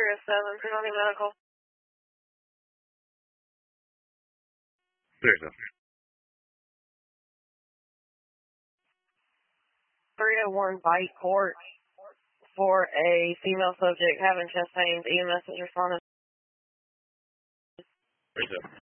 307, Trinity Medical. 307. 301 Bite Court for a female subject having chest pains. EMS is responding. 307.